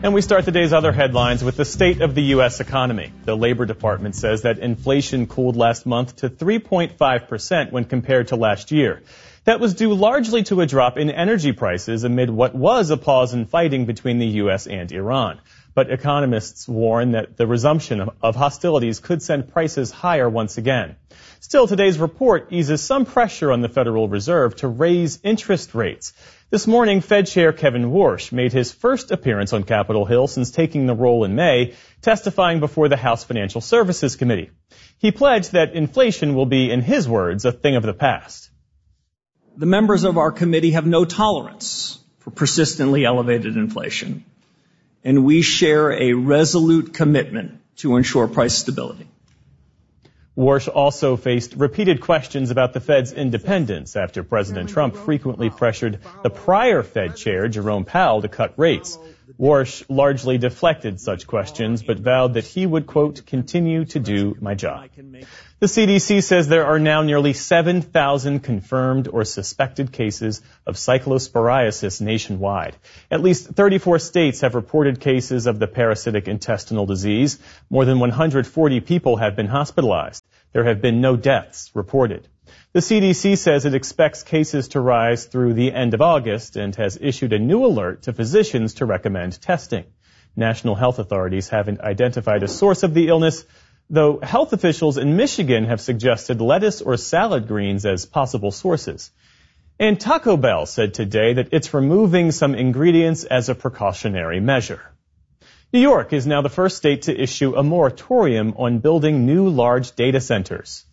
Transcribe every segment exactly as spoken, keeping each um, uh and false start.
And we start the day's other headlines with the state of the U S economy. The Labor Department says that inflation cooled last month to three point five percent when compared to last year. That was due largely to a drop in energy prices amid what was a pause in fighting between the U S and Iran. But economists warn that the resumption of hostilities could send prices higher once again. Still, today's report eases some pressure on the Federal Reserve to raise interest rates. This morning, Fed Chair Kevin Warsh made his first appearance on Capitol Hill since taking the role in May, testifying before the House Financial Services Committee. He pledged that inflation will be, in his words, a thing of the past. The members of our committee have no tolerance for persistently elevated inflation, and we share a resolute commitment to ensure price stability. Warsh also faced repeated questions about the Fed's independence after President Trump frequently pressured the prior Fed chair, Jerome Powell, to cut rates. Warsh largely deflected such questions, but vowed that he would, quote, continue to do my job. The C D C says there are now nearly seven thousand confirmed or suspected cases of cyclosporiasis nationwide. At least thirty-four states have reported cases of the parasitic intestinal disease. More than one hundred forty people have been hospitalized. There have been no deaths reported. The C D C says it expects cases to rise through the end of August and has issued a new alert to physicians to recommend testing. National health authorities haven't identified a source of the illness, though health officials in Michigan have suggested lettuce or salad greens as possible sources. And Taco Bell said today that it's removing some ingredients as a precautionary measure. New York is now the first state to issue a moratorium on building new large data centers.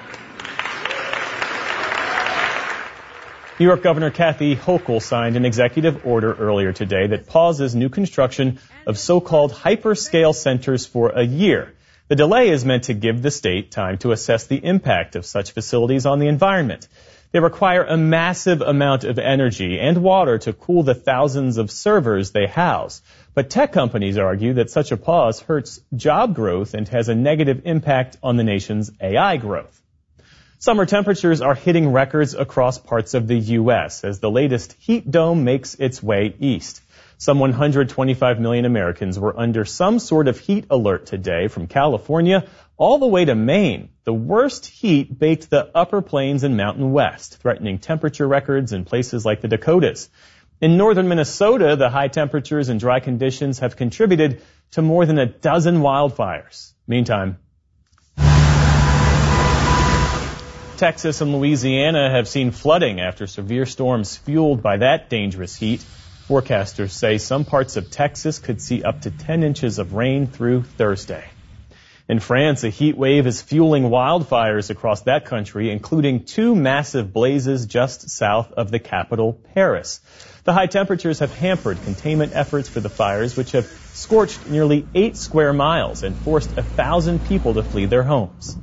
New York Governor Kathy Hochul signed an executive order earlier today that pauses new construction of so-called hyperscale centers for a year. The delay is meant to give the state time to assess the impact of such facilities on the environment. They require a massive amount of energy and water to cool the thousands of servers they house. But tech companies argue that such a pause hurts job growth and has a negative impact on the nation's A I growth. Summer temperatures are hitting records across parts of the U S as the latest heat dome makes its way east. Some one hundred twenty-five million Americans were under some sort of heat alert today, from California all the way to Maine. The worst heat baked the upper plains and Mountain West, threatening temperature records in places like the Dakotas. In northern Minnesota, the high temperatures and dry conditions have contributed to more than a dozen wildfires. Meantime, Texas and Louisiana have seen flooding after severe storms fueled by that dangerous heat. Forecasters say some parts of Texas could see up to ten inches of rain through Thursday. In France, a heat wave is fueling wildfires across that country, including two massive blazes just south of the capital, Paris. The high temperatures have hampered containment efforts for the fires, which have scorched nearly eight square miles and forced a thousand people to flee their homes.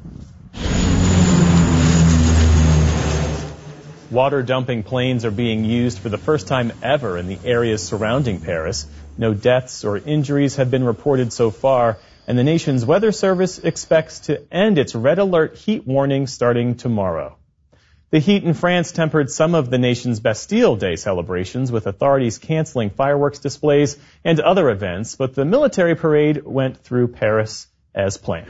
Water-dumping planes are being used for the first time ever in the areas surrounding Paris. No deaths or injuries have been reported so far, and the nation's weather service expects to end its red alert heat warning starting tomorrow. The heat in France tempered some of the nation's Bastille Day celebrations, with authorities canceling fireworks displays and other events, but the military parade went through Paris as planned.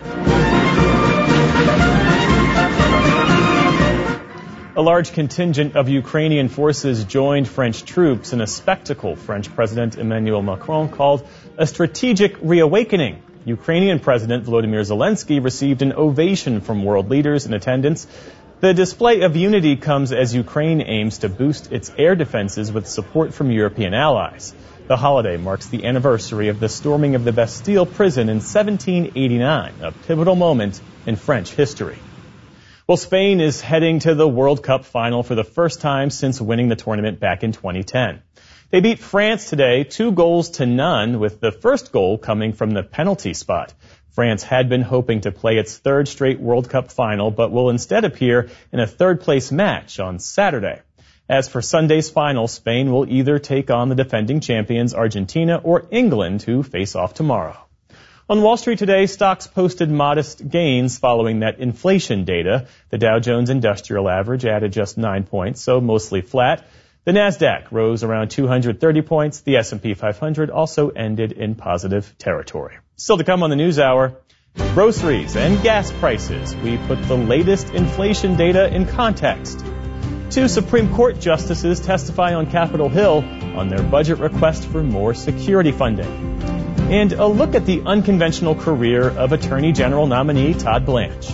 A large contingent of Ukrainian forces joined French troops in a spectacle French President Emmanuel Macron called a strategic reawakening. Ukrainian President Volodymyr Zelensky received an ovation from world leaders in attendance. The display of unity comes as Ukraine aims to boost its air defenses with support from European allies. The holiday marks the anniversary of the storming of the Bastille prison in seventeen eighty-nine, a pivotal moment in French history. Well, Spain is heading to the World Cup final for the first time since winning the tournament back in twenty ten. They beat France today two goals to none, with the first goal coming from the penalty spot. France had been hoping to play its third straight World Cup final, but will instead appear in a third-place match on Saturday. As for Sunday's final, Spain will either take on the defending champions Argentina or England, who face off tomorrow. On Wall Street today, stocks posted modest gains following that inflation data. The Dow Jones Industrial Average added just nine points, so mostly flat. The NASDAQ rose around two hundred thirty points. The S and P five hundred also ended in positive territory. Still to come on the News Hour, groceries and gas prices. We put the latest inflation data in context. Two Supreme Court justices testify on Capitol Hill on their budget request for more security funding. And a look at the unconventional career of Attorney General nominee Todd Blanche.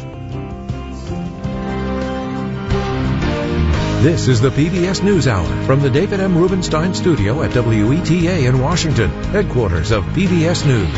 This is the P B S NewsHour from the David M. Rubenstein studio at W E T A in Washington, headquarters of P B S News.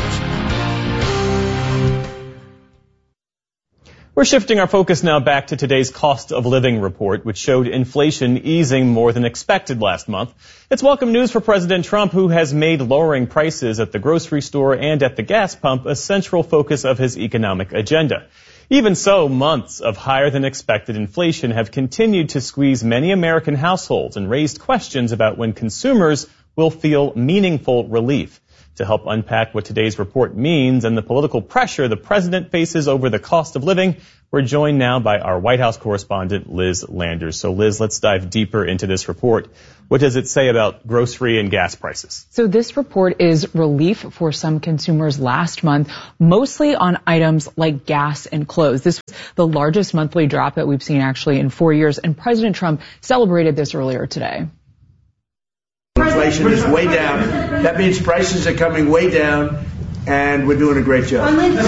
We're shifting our focus now back to today's cost of living report, which showed inflation easing more than expected last month. It's welcome news for President Trump, who has made lowering prices at the grocery store and at the gas pump a central focus of his economic agenda. Even so, months of higher than expected inflation have continued to squeeze many American households and raised questions about when consumers will feel meaningful relief. To help unpack what today's report means and the political pressure the president faces over the cost of living, we're joined now by our White House correspondent, Liz Landers. So, Liz, let's dive deeper into this report. What does it say about grocery and gas prices? So this report is relief for some consumers last month, mostly on items like gas and clothes. This was the largest monthly drop that we've seen actually in four years, and President Trump celebrated this earlier today. Inflation is way down. That means prices are coming way down, and we're doing a great job. Remember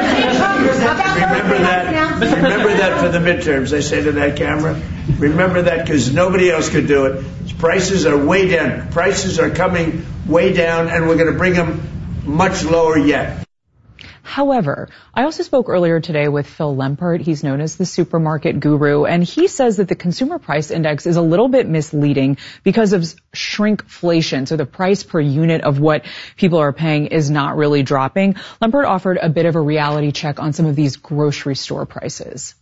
that. Remember that for the midterms. I say to that camera, remember that, because nobody else could do it. Prices are way down. Prices are coming way down, and we're going to bring them much lower yet. However, I also spoke earlier today with Phil Lempert. He's known as the supermarket guru, and he says that the consumer price index is a little bit misleading because of shrinkflation. So the price per unit of what people are paying is not really dropping. Lempert offered a bit of a reality check on some of these grocery store prices.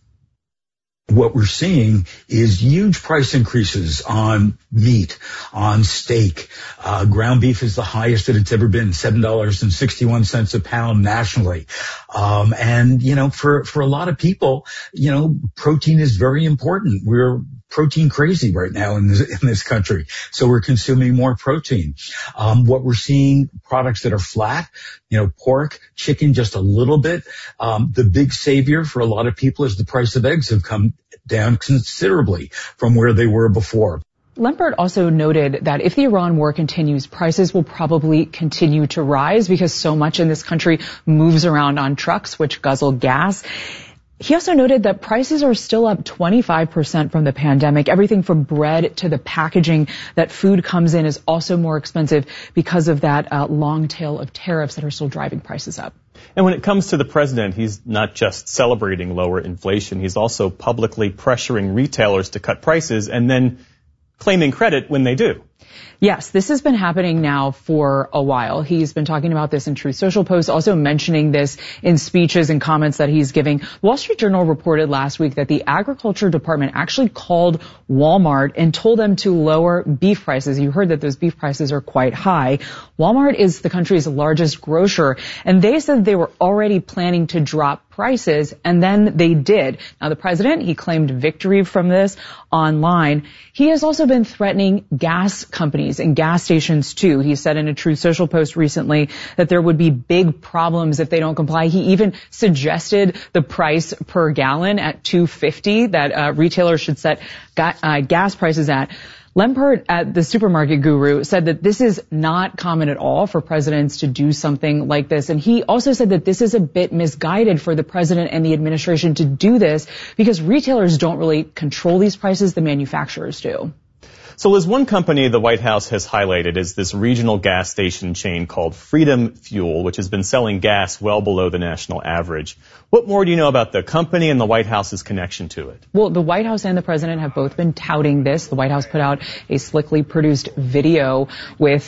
What we're seeing is huge price increases on meat, on steak. Uh, ground beef is the highest that it's ever been, seven dollars and sixty-one cents a pound nationally. Um, and, you know, for, for a lot of people, you know, protein is very important. We're protein crazy right now in this, in this country. So we're consuming more protein. Um, what we're seeing, products that are flat, you know, pork, chicken, just a little bit. Um, the big savior for a lot of people is the price of eggs have come down considerably from where they were before. Lempert also noted that if the Iran war continues, prices will probably continue to rise because so much in this country moves around on trucks, which guzzle gas. He also noted that prices are still up twenty-five percent from the pandemic. Everything from bread to the packaging that food comes in is also more expensive because of that uh, long tail of tariffs that are still driving prices up. And when it comes to the president, he's not just celebrating lower inflation. He's also publicly pressuring retailers to cut prices and then claiming credit when they do. Yes, this has been happening now for a while. He's been talking about this in Truth Social posts, also mentioning this in speeches and comments that he's giving. Wall Street Journal reported last week that the Agriculture Department actually called Walmart and told them to lower beef prices. You heard that those beef prices are quite high. Walmart is the country's largest grocer, and they said they were already planning to drop prices, and then they did. Now, the president, he claimed victory from this online. He has also been threatening gas companies and gas stations, too. He said in a Truth Social post recently that there would be big problems if they don't comply. He even suggested the price per gallon at two fifty that uh, retailers should set ga- uh, gas prices at. Lempert at the supermarket guru said that this is not common at all for presidents to do something like this. And he also said that this is a bit misguided for the president and the administration to do this because retailers don't really control these prices, the manufacturers do. So, Liz, one company the White House has highlighted is this regional gas station chain called Freedom Fuel, which has been selling gas well below the national average. What more do you know about the company and the White House's connection to it? Well, the White House and the president have both been touting this. The White House put out a slickly produced video with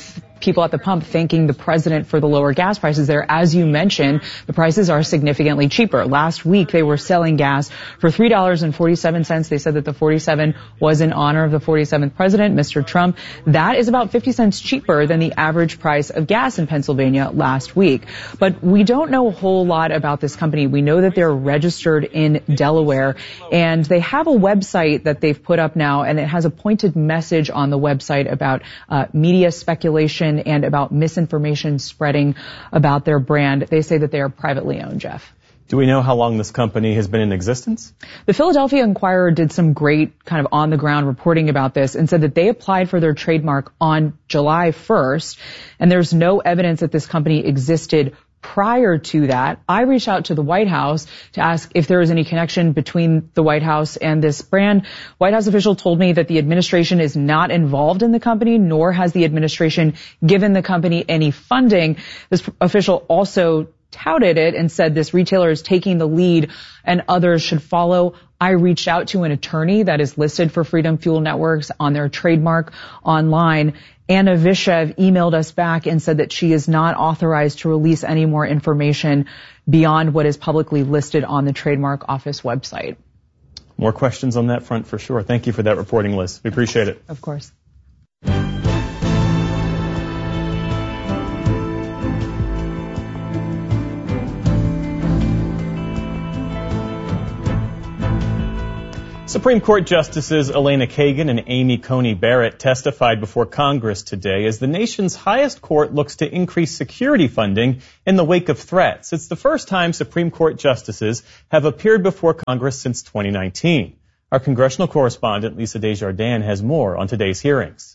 people at the pump thanking the president for the lower gas prices there. As you mentioned, the prices are significantly cheaper. Last week, they were selling gas for three dollars and forty-seven cents. They said that the forty-seven was in honor of the forty-seventh president, Mister Trump. That is about fifty cents cheaper than the average price of gas in Pennsylvania last week. But we don't know a whole lot about this company. We know that they're registered in Delaware, and they have a website that they've put up now, and it has a pointed message on the website about uh, media speculation and about misinformation spreading about their brand. They say that they are privately owned, Jeff. Do we know how long this company has been in existence? The Philadelphia Inquirer did some great kind of on-the-ground reporting about this and said that they applied for their trademark on July first, and there's no evidence that this company existed prior to that. I reached out to the White House to ask if there was any connection between the White House and this brand. White House official told me that the administration is not involved in the company, nor has the administration given the company any funding. This official also touted it and said this retailer is taking the lead and others should follow. I reached out to an attorney that is listed for Freedom Fuel Networks on their trademark online. Anna Vishev emailed us back and said that she is not authorized to release any more information beyond what is publicly listed on the trademark office website. More questions on that front for sure. Thank you for that reporting, Liz. We appreciate it. Of course. Supreme Court Justices Elena Kagan and Amy Coney Barrett testified before Congress today as the nation's highest court looks to increase security funding in the wake of threats. It's the first time Supreme Court justices have appeared before Congress since twenty nineteen. Our congressional correspondent Lisa Desjardins has more on today's hearings.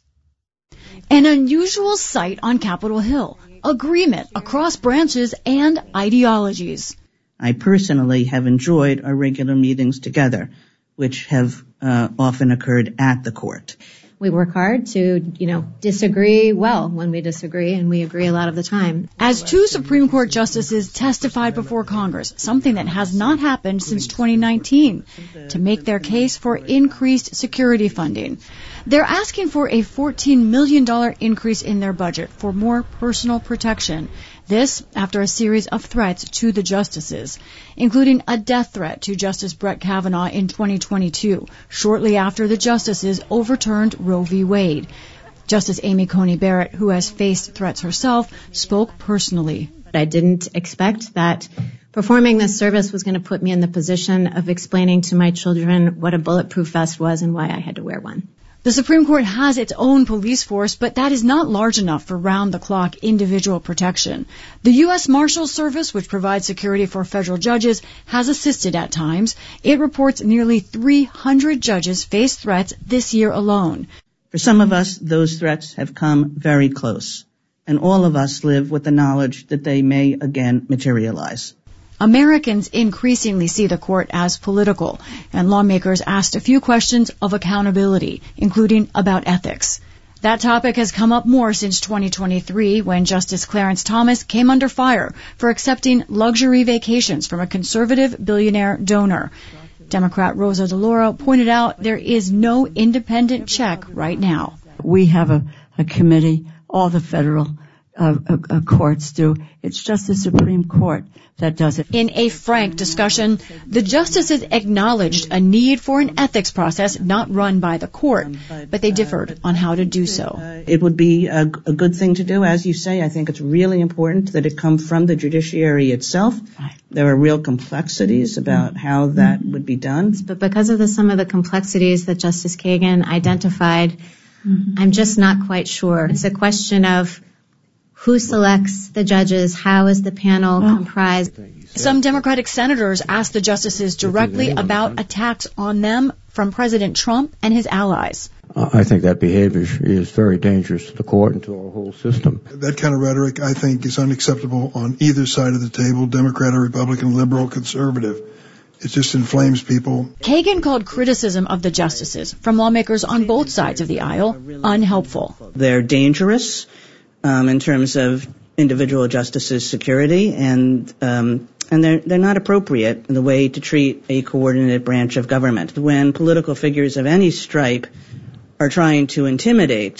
An unusual sight on Capitol Hill. Agreement across branches and ideologies. I personally have enjoyed our regular meetings together, which have uh, often occurred at the court. We work hard to, you know, disagree well when we disagree, and we agree a lot of the time. As two Supreme Court justices testified before Congress, something that has not happened since twenty nineteen, to make their case for increased security funding. They're asking for a fourteen million dollars increase in their budget for more personal protection. This after a series of threats to the justices, including a death threat to Justice Brett Kavanaugh in twenty twenty-two, shortly after the justices overturned Roe v. Wade. Justice Amy Coney Barrett, who has faced threats herself, spoke personally. I didn't expect that performing this service was going to put me in the position of explaining to my children what a bulletproof vest was and why I had to wear one. The Supreme Court has its own police force, but that is not large enough for round-the-clock individual protection. The U S Marshals Service, which provides security for federal judges, has assisted at times. It reports nearly three hundred judges face threats this year alone. For some of us, those threats have come very close, and all of us live with the knowledge that they may again materialize. Americans increasingly see the court as political, and lawmakers asked a few questions of accountability, including about ethics. That topic has come up more since twenty twenty-three, when Justice Clarence Thomas came under fire for accepting luxury vacations from a conservative billionaire donor. Democrat Rosa DeLauro pointed out there is no independent check right now. We have a, a committee, all the federal uh, uh, courts do. It's just the Supreme Court that does it. In a frank discussion, the justices acknowledged a need for an ethics process not run by the court, but they differed on how to do so. It would be a, a good thing to do, as you say. I think it's really important that it come from the judiciary itself. There are real complexities about mm-hmm. how that would be done. But because of the, some of the complexities that Justice Kagan identified, mm-hmm. I'm just not quite sure. It's a question of who selects the judges? How is the panel oh. comprised? Some Democratic senators asked the justices directly about attacks on them from President Trump and his allies. I think that behavior is very dangerous to the court and to our whole system. That kind of rhetoric, I think, is unacceptable on either side of the table, Democrat or Republican, liberal, conservative. It just inflames people. Kagan called criticism of the justices from lawmakers on both sides of the aisle unhelpful. They're dangerous um, in terms of individual justices' security, and um, and they're they're not appropriate in the way to treat a coordinated branch of government. When political figures of any stripe are trying to intimidate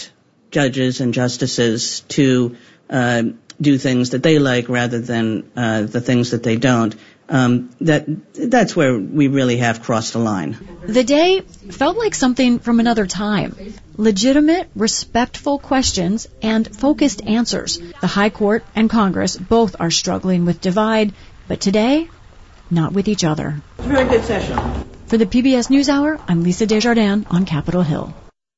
judges and justices to uh, do things that they like rather than uh, the things that they don't, um, that that's where we really have crossed the line. The day felt like something from another time. Legitimate, respectful questions and focused answers. The High Court and Congress both are struggling with divide, but today, not with each other. It's a very good session. For the P B S NewsHour, I'm Lisa Desjardins on Capitol Hill.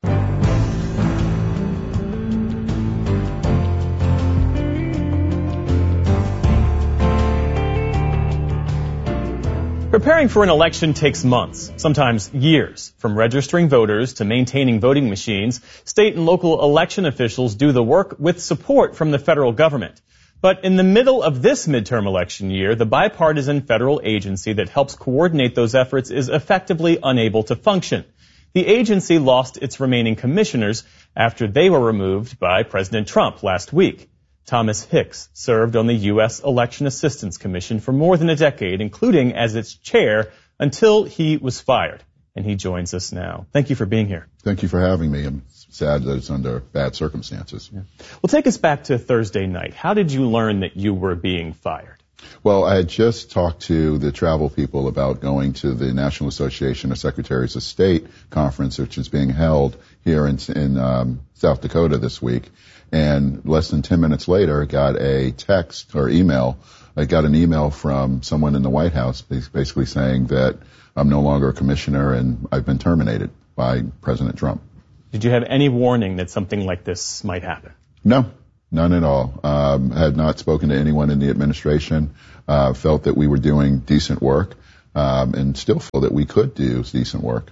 Preparing for an election takes months, sometimes years. From registering voters to maintaining voting machines, state and local election officials do the work with support from the federal government. But in the middle of this midterm election year, the bipartisan federal agency that helps coordinate those efforts is effectively unable to function. The agency lost its remaining commissioners after they were removed by President Trump last week. Thomas Hicks served on the U S Election Assistance Commission for more than a decade, including as its chair, until he was fired. And he joins us now. Thank you for being here. Thank you for having me. I'm sad that it's under bad circumstances. Yeah. Well, take us back to Thursday night. How did you learn that you were being fired? Well, I had just talked to the travel people about going to the National Association of Secretaries of State conference, which is being held here in, in um, South Dakota this week. And less than ten minutes later, I got a text or email. I got an email from someone in the White House basically saying that I'm no longer a commissioner and I've been terminated by President Trump. Did you have any warning that something like this might happen? No, none at all. Um, had not spoken to anyone in the administration. Uh, felt that we were doing decent work, um, and still feel that we could do decent work.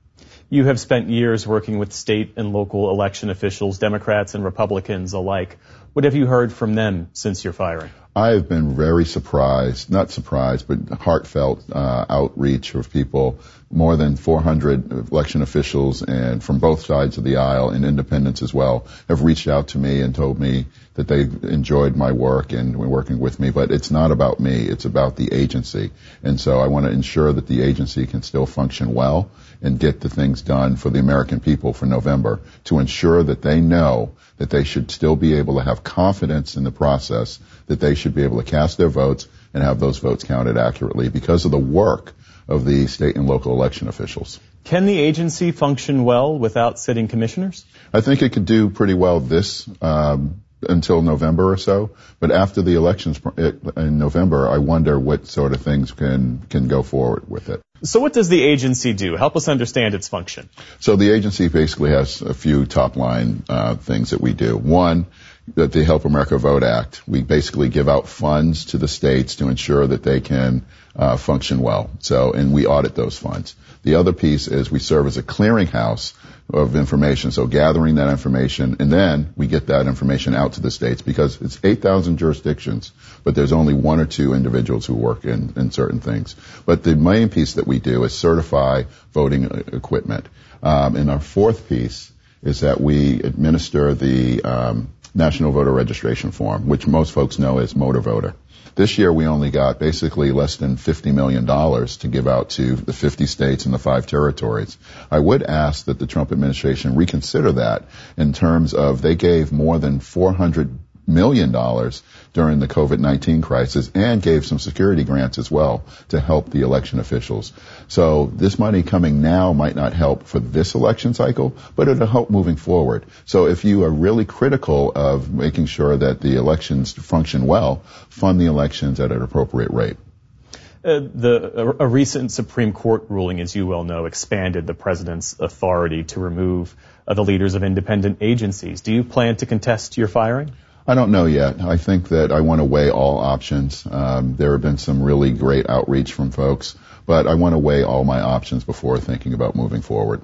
You have spent years working with state and local election officials, Democrats and Republicans alike. What have you heard from them since your firing? I have been very surprised, not surprised, but heartfelt uh, outreach of people. More than four hundred election officials and from both sides of the aisle and independents as well have reached out to me and told me that they enjoyed my work and were working with me. But it's not about me. It's about the agency. And so I want to ensure that the agency can still function well and get the things done for the American people for November, to ensure that they know that they should still be able to have confidence in the process, that they should be able to cast their votes and have those votes counted accurately because of the work of the state and local election officials. Can the agency function well without sitting commissioners? I think it could do pretty well this um, until November or so. But after the elections in November, I wonder what sort of things can can go forward with it. So what does the agency do? Help us understand its function. So the agency basically has a few top line uh, things that we do. One, that the Help America Vote Act, we basically give out funds to the states to ensure that they can uh, function well. So, and we audit those funds. The other piece is we serve as a clearinghouse of information, so gathering that information, and then we get that information out to the states because it's eight thousand jurisdictions, but there's only one or two individuals who work in, in certain things. But the main piece that we do is certify voting equipment. Um, and our fourth piece is that we administer the um, National Voter Registration Form, which most folks know as Motor Voter. This year we only got basically less than fifty million dollars to give out to the fifty states and the five territories. I would ask that the Trump administration reconsider that in terms of they gave more than four hundred million dollars during the COVID nineteen crisis and gave some security grants as well to help the election officials. So this money coming now might not help for this election cycle, but it'll help moving forward. So if you are really critical of making sure that the elections function well, fund the elections at an appropriate rate. Uh, the, a, a recent Supreme Court ruling, as you well know, expanded the president's authority to remove uh, the leaders of independent agencies. Do you plan to contest your firing? I don't know yet. I think that I want to weigh all options. Um, there have been some really great outreach from folks, but I want to weigh all my options before thinking about moving forward.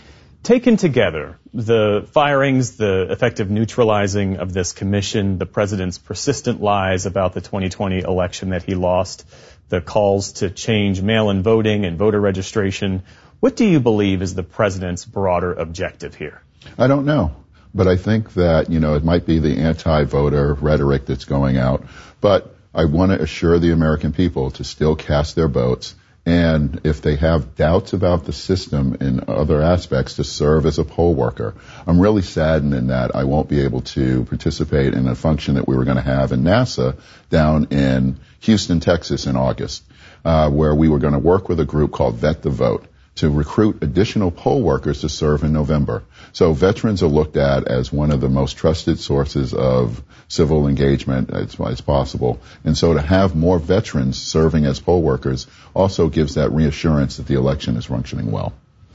Taken together, the firings, the effective neutralizing of this commission, the president's persistent lies about the twenty twenty election that he lost, the calls to change mail-in voting and voter registration, what do you believe is the president's broader objective here? I don't know. But I think that, you know, it might be the anti-voter rhetoric that's going out. But I want to assure the American people to still cast their votes And if they have doubts about the system in other aspects, to serve as a poll worker. I'm really saddened in that I won't be able to participate in a function that we were going to have in NASA down in Houston, Texas in August, uh, where we were going to work with a group called Vet the Vote to recruit additional poll workers to serve in November. So veterans are looked at as one of the most trusted sources of civil engagement as, as possible. And so to have more veterans serving as poll workers also gives that reassurance that the election is functioning well.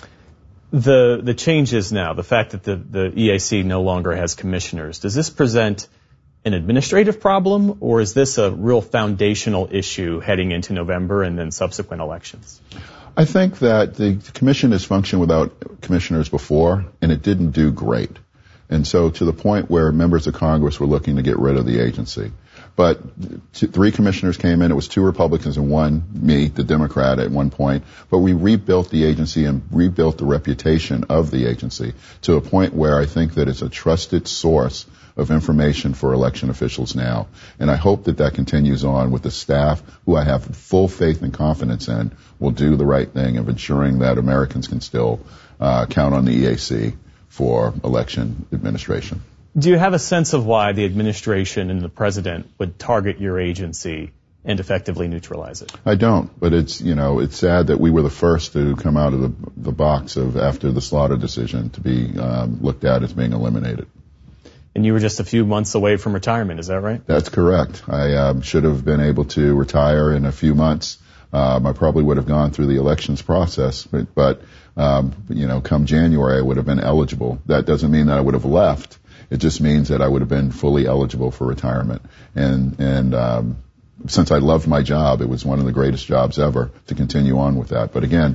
The the changes now, the fact that the, the E A C no longer has commissioners, does this present an administrative problem, or is this a real foundational issue heading into November and then subsequent elections? I think that the commission has functioned without commissioners before, and it didn't do great. And so to the point where members of Congress were looking to get rid of the agency. But two, three commissioners came in. It was two Republicans and one, me, the Democrat at one point. But we rebuilt the agency and rebuilt the reputation of the agency to a point where I think that it's a trusted source of information for election officials now. And I hope that that continues on with the staff, who I have full faith and confidence in, will do the right thing of ensuring that Americans can still uh, count on the E A C for election administration. Do you have a sense of why the administration and the president would target your agency and effectively neutralize it? I don't, but it's, you know, it's sad that we were the first to come out of the, the box of after the Slaughter decision to be um, looked at as being eliminated. And you were just a few months away from retirement, is that right? That's correct. I um, should have been able to retire in a few months. Um, I probably would have gone through the elections process, but, but um, you know, come January, I would have been eligible. That doesn't mean that I would have left. It just means that I would have been fully eligible for retirement. And, and um, since I loved my job, it was one of the greatest jobs ever to continue on with that. But again,